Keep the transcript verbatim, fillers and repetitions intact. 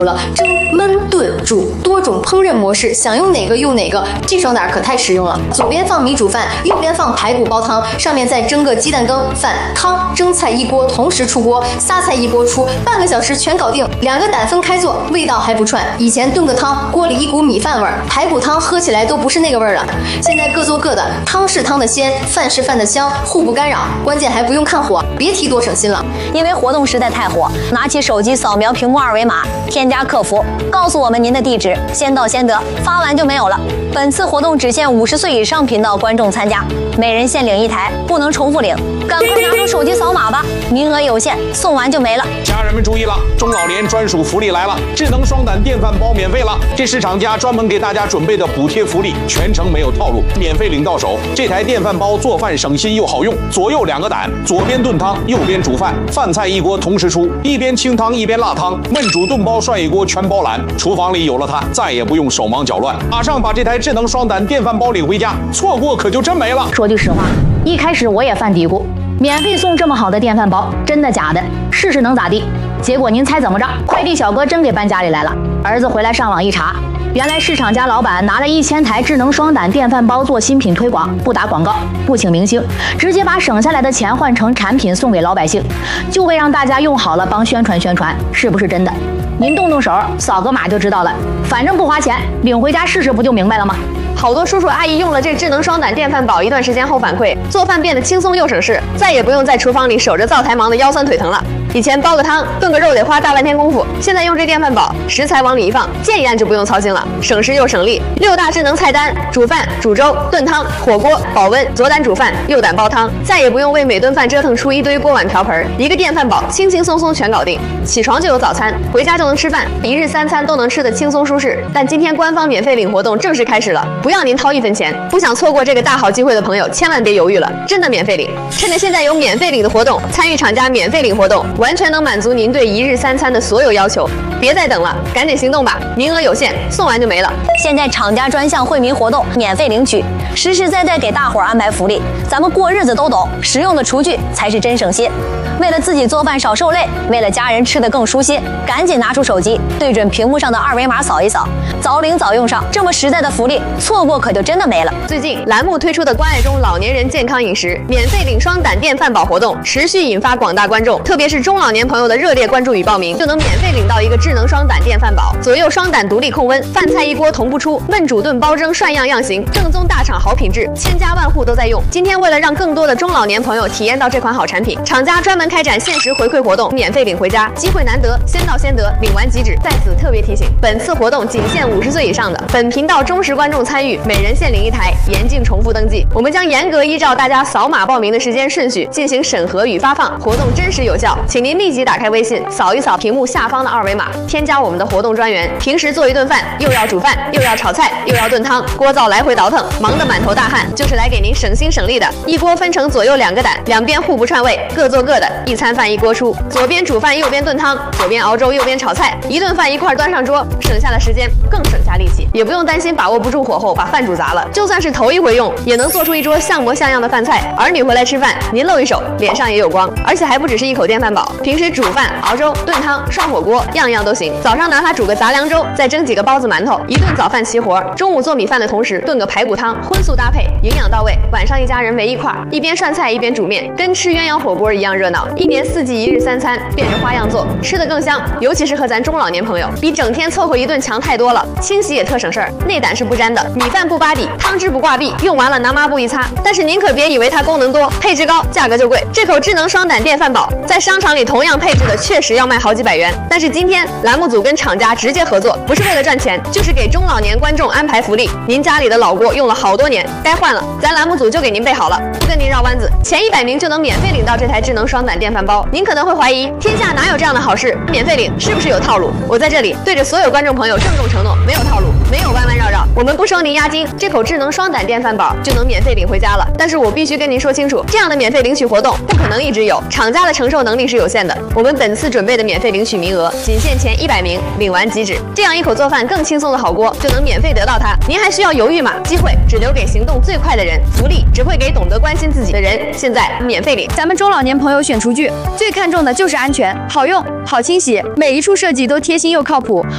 了蒸、焖、炖、煮多种烹饪模式，想用哪个用哪个。这双胆可太实用了，左边放米煮饭，右边放排骨煲汤，上面再蒸个鸡蛋羹、饭、汤、蒸菜一锅同时出锅，仨菜一锅出，半个小时全搞定。两个胆分开做，味道还不串。以前炖个汤，锅里一股米饭味儿，排骨汤喝起来都不是那个味儿了。现在各做各的，汤是汤的鲜，饭是饭的香，互不干扰。关键还不用看火，别提多省心了。 因为活动实在太火，拿起手机扫描屏幕二维码，添加客服，告诉我们您的地址，先到先得，发完就没有了。本次活动只限五十岁以上频道观众参加，每人限领一台，不能重复领。赶快拿出手机扫码吧，名额有限，送完就没了。 家人们注意了，中老年专属福利来了，智能双胆电饭煲免费了。这是厂家专门给大家准备的补贴福利，全程没有套路，免费领到手。这台电饭煲做饭省心又好用，左右两个胆，左边炖汤，右边煮饭，饭菜一锅同时出，一边清汤一边辣汤，焖煮炖煲涮一锅全包揽。厨房里有了它，再也不用手忙脚乱。马上把这台智能双胆电饭煲领回家，错过可就真没了。 说句实话，一开始我也犯嘀咕，免费送这么好的电饭煲，真的假的？试试能咋地？结果您猜怎么着？快递小哥真给搬家里来了。儿子回来上网一查，原来市场家老板拿了一千台智能双胆电饭煲做新品推广，不打广告，不请明星，直接把省下来的钱换成产品送给老百姓，就为让大家用好了帮宣传宣传，是不是真的？您动动手，扫个码就知道了。反正不花钱，领回家试试不就明白了吗？ 好多叔叔阿姨用了这智能双胆电饭煲一段时间后反馈，做饭变得轻松又省事，再也不用在厨房里守着灶台忙得腰酸腿疼了。以前煲个汤、炖个肉得花大半天功夫，现在用这电饭煲，食材往里一放，键一按就不用操心了，省时又省力。六大智能菜单：煮饭、煮粥、炖汤、火锅、保温、左胆煮饭、右胆煲汤，再也不用为每顿饭折腾出一堆锅碗瓢盆，一个电饭煲轻轻松松全搞定。起床就有早餐，回家就能吃饭，一日三餐都能吃得轻松舒适。但今天官方免费领活动正式开始了，不要您掏一分钱。不想错过这个大好机会的朋友，千万别犹豫了，真的免费领！趁着现在有免费领的活动，参与厂家免费领活动，完全能满足您对一日三餐的所有要求。别再等了，赶紧行动吧！名额有限，送完就没了。 现在厂家专项惠民活动，免费领取，实实在在给大伙儿安排福利。咱们过日子都懂，实用的厨具才是真省心。为了自己做饭少受累，为了家人吃得更舒心，赶紧拿出手机，对准屏幕上的二维码扫一扫，早领早用上。这么实在的福利，错过可就真的没了。 最近栏目推出的关爱中老年人健康饮食免费领双胆电饭煲活动，持续引发广大观众，特别是中老年朋友的热烈关注与报名，就能免费领到一个智能双胆电饭煲，左右双胆独立控温，饭菜一锅同步出，焖煮炖煲蒸涮样样行，正宗大厂好品质，千家万户都在用。今天为了让更多的中老年朋友体验到这款好产品，厂家专门开展限时回馈活动，免费领回家，机会难得，先到先得，领完即止。在此特别提醒，本次活动仅限五十岁以上的本频道忠实观众参与，每人限领一台，严禁重复登记。我们将严格依照大家扫码报名的时间顺序进行审核与发放，活动真实有效，请您立即打开微信，扫一扫屏幕下方的二维码，添加我们的活动专员。平时做一顿饭，又要煮饭，又要炒菜，又要炖汤，锅灶来回倒腾，忙得满头大汗，就是来给您省心省力的。一锅分成左右两个胆，两边互不串味，各做各的，一餐饭一锅出，左边煮饭，右边炖汤，左边熬粥，右边炒菜，一顿饭一块端上桌，省下的时间更省下力气，也不用担心把握不住火候把饭煮砸了。就算是头一回用，也能做出一桌像模像样的饭菜。儿女回来吃饭，您露一手，脸上也有光。而且还不只是一口电饭煲，平时煮饭、熬粥、炖汤、涮火锅，样样都行。早上拿它煮个杂粮粥，再蒸几个包子馒头，一顿早饭齐活。中午做米饭的同时炖个排骨汤，荤素搭配，营养到位。晚上一家人围一块，一边涮菜一边煮面，跟吃鸳鸯火锅一样热闹。一年四季一日三餐，变着花样做，吃得更香。尤其适合咱中老年朋友，比整天凑合一顿强太多了。清洗也特省事儿，内胆是不粘的，米饭不扒底，汤汁不挂壁，用完了拿抹布一擦。但是您可别以为它功能多，配置高，价格就贵。这口智能双胆电饭煲在商场里同样配置的确实要卖好几百元，但是今天栏目组跟厂家直接合作，不是为了赚钱，就是给中老年观众安排福利。您家里的老锅用了好多年，该换了，咱栏目组就给您备好了，不跟您绕弯子，前一百名就能免费领到这台智能双胆电饭煲。您可能会怀疑，天下哪有这样的好事？免费领是不是有套路？我在这里对着所有观众朋友郑重承诺，没有套路，没有弯弯绕绕，我们不收您押金，这口智能双胆电饭煲就能免费领回家了。但是我必须跟您说清楚，这样的免费领取活动不可能一直有，厂家的承受能力是有限的。我们本次准备的免费领取名额仅限前一百名，领完即止。这样一口做饭更轻松的好锅就能免费得到它，您还需要犹豫吗？机会只留给行动最快的人，福利只会给懂得关心自己的人。现在免费领。 咱们中老年朋友选厨具最看重的就是安全、好用、好清洗，每一处设计都贴心又靠谱。